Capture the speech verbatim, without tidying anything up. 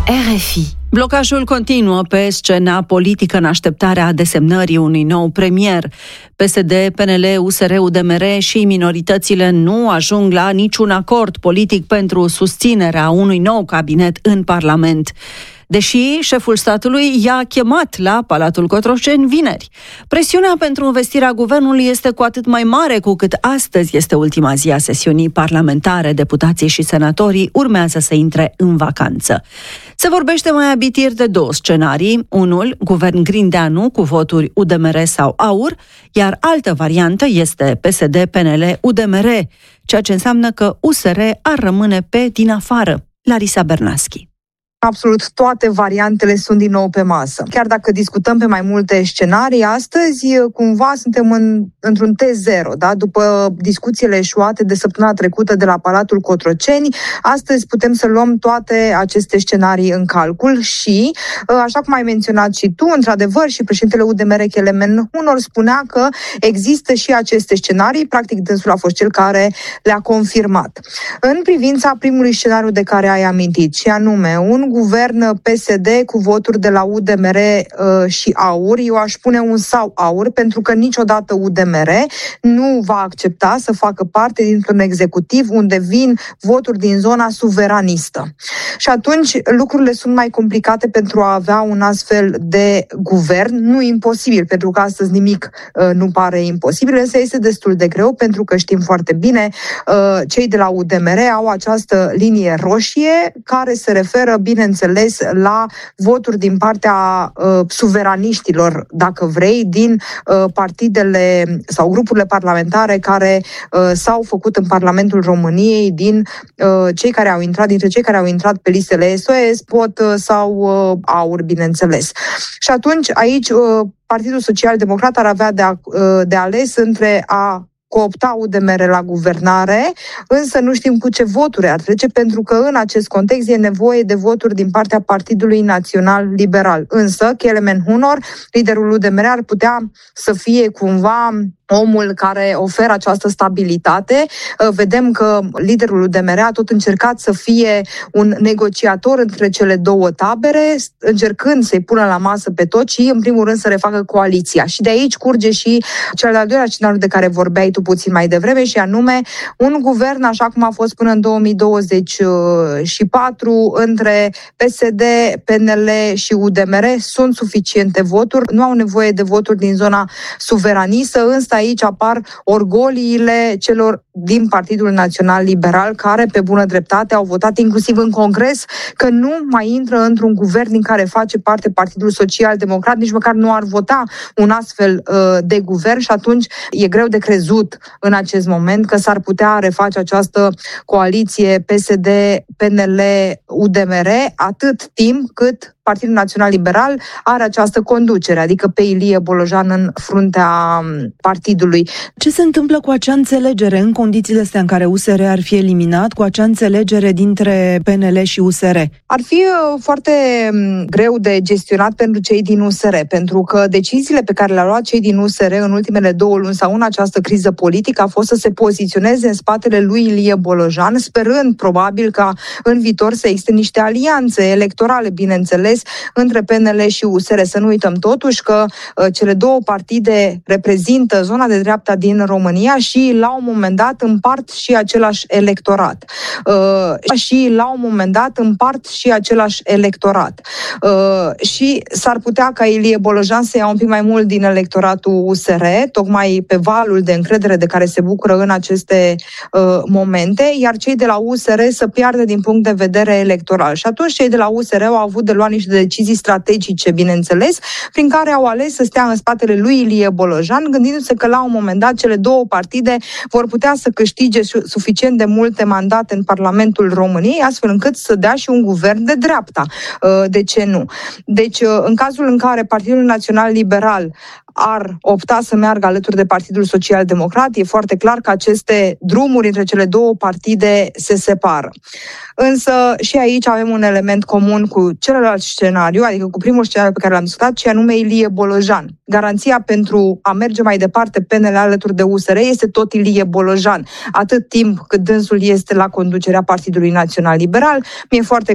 R F I. Blocajul continuă pe scena politică în așteptarea desemnării unui nou premier. P S D, P N L, U S R, U D M R și minoritățile nu ajung la niciun acord politic pentru susținerea unui nou cabinet în Parlament, deși șeful statului i-a chemat la Palatul Cotroceni vineri. Presiunea pentru investirea guvernului este cu atât mai mare cu cât astăzi este ultima zi a sesiunii parlamentare. Deputații și senatorii urmează să intre în vacanță. Se vorbește mai abitir de două scenarii. Unul, guvern Grindeanu cu voturi U D M R sau AUR, iar altă variantă este P S D, P N L, U D M R, ceea ce înseamnă că U S R ar rămâne pe din afară. Larisa Bernaschi. Absolut toate variantele sunt din nou pe masă. Chiar dacă discutăm pe mai multe scenarii, astăzi cumva suntem în, într-un T zero, da? După discuțiile eșuate de săptămâna trecută de la Palatul Cotroceni, astăzi putem să luăm toate aceste scenarii în calcul și, așa cum ai menționat și tu, într-adevăr, și președintele U D M R Kelemen Hunor spunea că există și aceste scenarii, practic dânsul a fost cel care le-a confirmat. În privința primului scenariu de care ai amintit, și anume un guvern P S D cu voturi de la U D M R uh, și AUR, eu aș pune un sau AUR, pentru că niciodată U D M R nu va accepta să facă parte dintr-un executiv unde vin voturi din zona suveranistă. Și atunci lucrurile sunt mai complicate pentru a avea un astfel de guvern. Nu imposibil, pentru că astăzi nimic uh, nu pare imposibil, însă este destul de greu, pentru că știm foarte bine, uh, cei de la U D M R au această linie roșie care se referă, bineînțeles, la voturi din partea uh, suveraniștilor, dacă vrei, din uh, partidele sau grupurile parlamentare care uh, s-au făcut în Parlamentul României, din uh, cei care au intrat, dintre cei care au intrat pe listele S O S, POT uh, sau uh, AUR, bineînțeles. Și atunci, aici, uh, Partidul Social Democrat ar avea de, a, uh, de ales între a coopta U D M R la guvernare, însă nu știm cu ce voturi ar trece, pentru că în acest context e nevoie de voturi din partea Partidului Național Liberal. Însă, Kelemen Hunor, liderul U D M R, ar putea să fie cumva omul care oferă această stabilitate. Vedem că liderul U D M R a tot încercat să fie un negociator între cele două tabere, încercând să-i pună la masă pe toți și, în primul rând, să refacă coaliția. Și de aici curge și cel de-al doilea scenariu de care vorbeai tu puțin mai devreme, și anume un guvern, așa cum a fost până în două mii douăzeci și patru, între P S D, P N L și U D M R. Sunt suficiente voturi, nu au nevoie de voturi din zona suveranistă, însă aici apar orgoliile celor din Partidul Național Liberal, care, pe bună dreptate, au votat inclusiv în Congres că nu mai intră într-un guvern din care face parte Partidul Social Democrat, nici măcar nu ar vota un astfel uh, de guvern, și atunci e greu de crezut în acest moment că s-ar putea reface această coaliție P S D, P N L, U D M R, atât timp cât Partidul Național Liberal are această conducere, adică pe Ilie Bolojan în fruntea partidului. Ce se întâmplă cu acea înțelegere în condițiile astea în care U S R ar fi eliminat, cu acea înțelegere dintre P N L și U S R? Ar fi foarte greu de gestionat pentru cei din U S R, pentru că deciziile pe care le-au luat cei din U S R în ultimele două luni sau în această criză politică a fost să se poziționeze în spatele lui Ilie Bolojan, sperând probabil ca în viitor să existe niște alianțe electorale, bineînțeles, între P N L și U S R. Să nu uităm totuși că uh, cele două partide reprezintă zona de dreapta din România și la un moment dat împart și același electorat. Uh, și la un moment dat împart și același electorat. Uh, și s-ar putea ca Ilie Bolojan să ia un pic mai mult din electoratul U S R, tocmai pe valul de încredere de care se bucură în aceste uh, momente, iar cei de la U S R să piardă din punct de vedere electoral. Și atunci cei de la U S R au avut de luat niște decizii strategice, bineînțeles, prin care au ales să stea în spatele lui Ilie Bolojan, gândindu-se că la un moment dat cele două partide vor putea să câștige suficient de multe mandate în Parlamentul României, astfel încât să dea și un guvern de dreapta. De ce nu? Deci, în cazul în care Partidul Național Liberal ar opta să meargă alături de Partidul Social Democrat, e foarte clar că aceste drumuri între cele două partide se separă. Însă și aici avem un element comun cu celălalt scenariu, adică cu primul scenariu pe care l-am discutat, și anume Ilie Bolojan. Garanția pentru a merge mai departe P N L alături de U S R este tot Ilie Bolojan. Atât timp cât dânsul este la conducerea Partidului Național Liberal, mi-e foarte